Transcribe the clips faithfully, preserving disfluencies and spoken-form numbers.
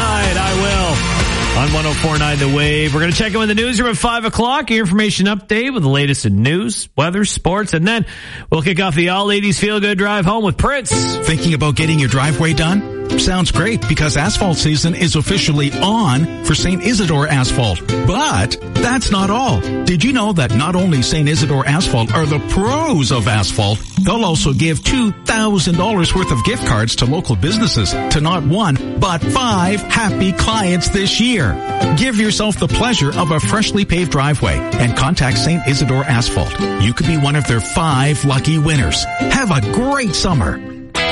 tonight. I will. On one oh four point nine The Wave. We're going to check in with the newsroom at five o'clock. Your information update with the latest in news, weather, sports, and then we'll kick off the All Ladies Feel Good Drive home with Prince. Thinking about getting your driveway done? Sounds great because asphalt season is officially on for Saint Isidore Asphalt. But that's not all. Did you know that not only Saint Isidore Asphalt are the pros of asphalt, they'll also give two thousand dollars worth of gift cards to local businesses to not one, but five happy clients this year. Give yourself the pleasure of a freshly paved driveway and contact Saint Isidore Asphalt. You could be one of their five lucky winners. Have a great summer.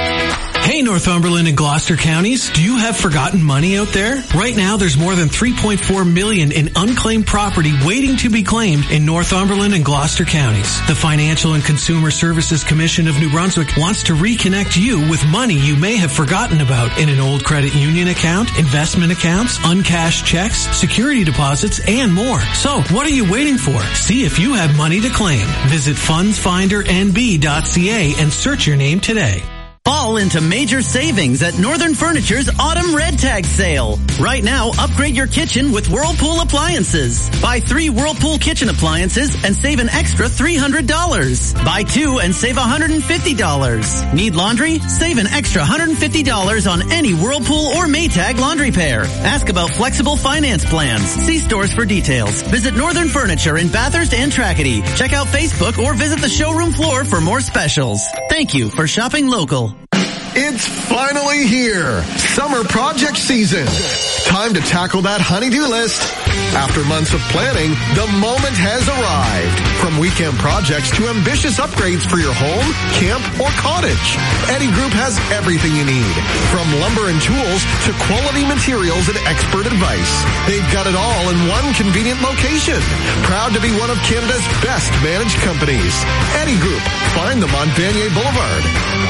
Hey, Northumberland and Gloucester counties, do you have forgotten money out there? Right now, there's more than three point four million dollars in unclaimed property waiting to be claimed in Northumberland and Gloucester counties. The Financial and Consumer Services Commission of New Brunswick wants to reconnect you with money you may have forgotten about in an old credit union account, investment accounts, uncashed checks, security deposits, and more. So, what are you waiting for? See if you have money to claim. Visit funds finder n b dot c a and search your name today. Fall into major savings at Northern Furniture's Autumn Red Tag Sale. Right now, upgrade your kitchen with Whirlpool appliances. Buy three Whirlpool kitchen appliances and save an extra three hundred dollars. Buy two and save one hundred fifty dollars. Need laundry? Save an extra one hundred fifty dollars on any Whirlpool or Maytag laundry pair. Ask about flexible finance plans. See stores for details. Visit Northern Furniture in Bathurst and Tracadie. Check out Facebook or visit the showroom floor for more specials. Thank you for shopping local. It's finally here. Summer project season. Time to tackle that honey-do list. After months of planning, the moment has arrived. From weekend projects to ambitious upgrades for your home, camp, or cottage, Eddie Group has everything you need. From lumber and tools to quality materials and expert advice. They've got it all in one convenient location. Proud to be one of Canada's best managed companies. Eddie Group. Find them on Vanier Boulevard.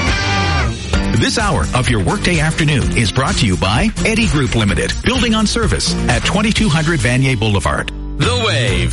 This hour of your workday afternoon is brought to you by Eddie Group Limited, building on service at twenty-two hundred Vanier Boulevard. The Wave.